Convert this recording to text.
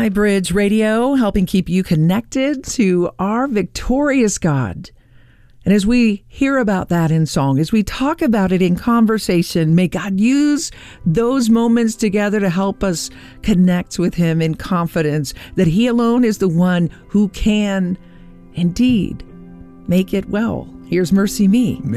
iBridge Radio, helping keep you connected to our victorious God. And as we hear about that in song, as we talk about it in conversation, may God use those moments together to help us connect with Him in confidence that He alone is the one who can indeed make it well. Here's Mercy Me.